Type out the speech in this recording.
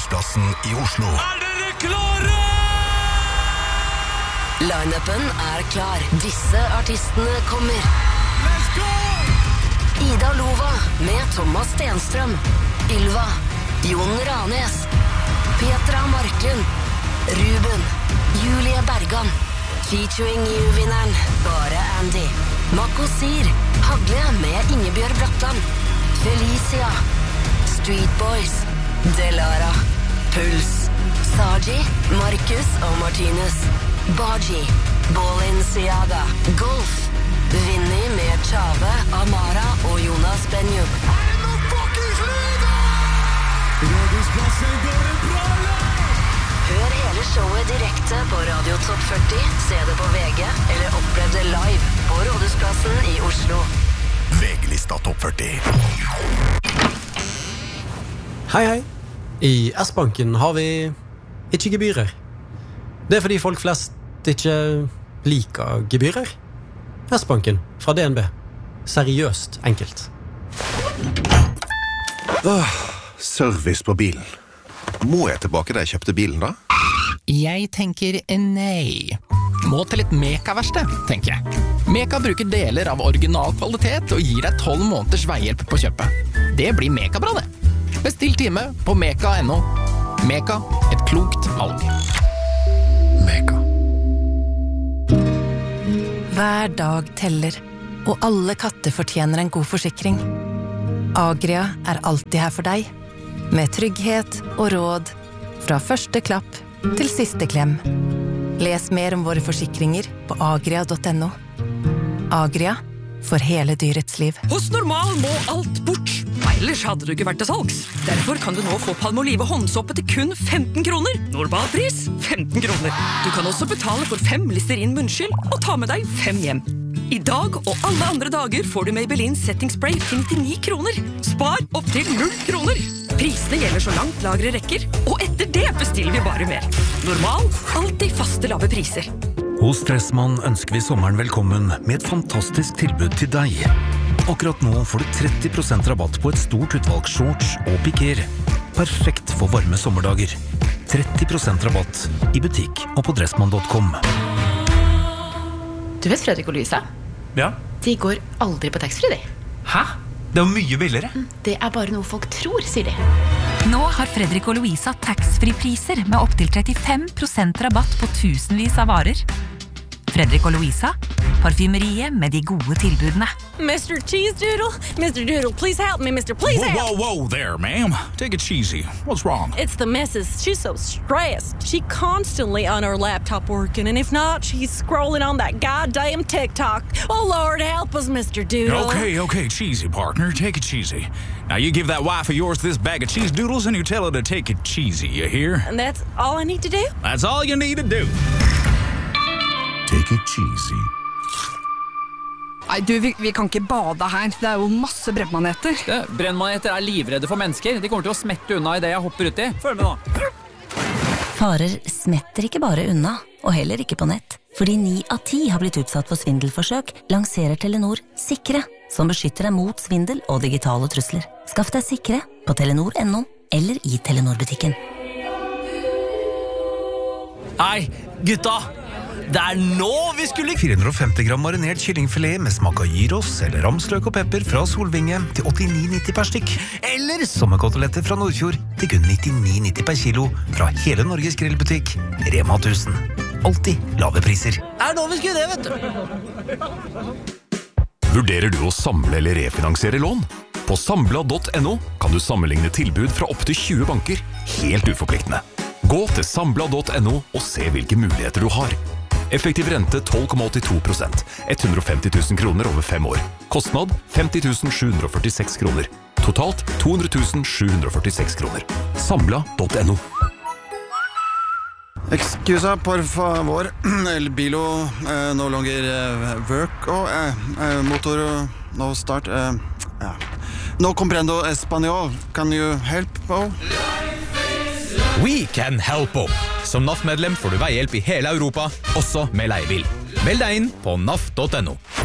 Rådhusplassen i Oslo. Dere klare? Line-upen klar. Disse artistene kommer. Let's go! Ida Lova med Thomas Stenstrøm, Ylva, Jon Ranes, Petra Marklund, Ruben, Julie Bergan, featuring Juvinneren, Bare Andy, Mako Sir, Hagle med Ingebjørg Bratland, Felicia, Street Boys, Delara, Puls, Saji, Marcus og Martinez, Baji, Balenciaga, Golf, Vinny med Chave, Amara og Jonas Benjum. Rådhusplassen går det bra, eller? Hør hele showet direkte på Radio Top 40, se det på VG, eller opplev det live på Rådhusplassen i Oslo. VG-lista Topp 40. Hei, hei. I S-banken har vi ikke gebyrer. Det fordi folk flest ikke liker gebyrer. S-banken fra DNB. Seriøst enkelt. Service på bilen. Må jeg tilbake da jeg kjøpte bilen da? Jeg tenker nei. Må til et Meka-verksted, tenker jeg. Meka bruker deler av original kvalitet og gir deg 12 måneders veihjelp på kjøpet. Det blir Meka-bra, det. Bestill time på meka.no. Meka, et klokt valg. Meka. Hver dag teller, og alle katter fortjener en god forsikring. Agria alltid her for deg, med trygghet og råd, fra første klapp til siste klem. Les mer om våre forsikringer på agria.no. Agria, for hele dyrets liv. Hos Normal må alt bort. Ellers hadde du ikke vært til salgs. Derfor kan du nå få Palmolive håndsåpe til kun 15 kroner. Normalpris 15 kroner. Du kan også betale for 5 Listerin munnskyld og ta med deg 5 hjem. I dag og alle andre dager får du Maybelline Setting Spray til 99 kroner. Spar opp til 0 kroner. Prisene gjelder så langt lagre rekker, og etter det bestiller vi bare mer. Normal, alltid faste lave priser. Hos Dressmann ønsker vi sommeren velkommen med et fantastisk tilbud til deg. Akkurat nå får du 30% rabatt på et stort utvalg shorts og piker. Perfekt for varme sommerdager. 30% rabatt i butikk og på dressmann.com. Du vet Fredrik og Louisa? Ja. De går aldri på taxfree, de. Hæ? Det er mye billigere. Det bare noe folk tror, sier de. Nå har Fredrik og Louisa taxfree-priser med opp til 35% rabatt på tusenvis av varer. Fredrik og Louisa, parfymeriet med de gode tilbudene. Mr. Cheese Doodle, Mr. Doodle, please help me, Mr. Please help. Whoa there, ma'am. Take it cheesy. What's wrong? It's the missus. She's so stressed. She constantly on her laptop working, and if not, she's scrolling on that goddamn TikTok. Oh, Lord, help us, Mr. Doodle. Okay, cheesy, partner. Take it cheesy. Now you give that wife of yours this bag of cheese doodles and you tell her to take it cheesy, you hear? And that's all I need to do? That's all you need to do. Take it cheesy. Nei, du, vi kan ikke bade her. Det jo masse brennmaneter. Brennmaneter livredde for mennesker. De kommer til å smette unna i det jeg hopper ut i. Følg med nå. Farer smetter ikke bare unna, og heller ikke på nett. Fordi 9 av 10 har blitt utsatt for svindelforsøk, lanserer Telenor Sikre, som beskytter deg mot svindel og digitale trusler. Skaff deg Sikre på telenor.no eller i Telenor-butikken. Hei, gutta! Det nå vi skulle... 450 gram marinert kyllingfilet med smak av gyros eller ramsløk og pepper fra Solvinge til 89,90 per stykk. Eller sommerkoteletter fra Nordfjord til kun 99,90 per kilo fra hele Norges grillbutikk. Rema 1000. Alltid lave priser. Nå vi skulle det, vet du. Vurderer du å samle eller refinansiere lån? På sambla.no kan du sammenligne tilbud fra opp til 20 banker, helt uforpliktende. Gå til sambla.no og se hvilke muligheter du har. Effektiv rente 12,82%. 150 000 kroner over 5 år. Kostnad 50 746 kroner. Totalt 200 746 kroner. Sambla.no. Excusa, por favor. El bilo no longer work. Motor no start. No comprendo español. Can you help? We can help. Som NAF-medlem får du veihjelp i hele Europa, også med leiebil. Meld deg inn på naf.no.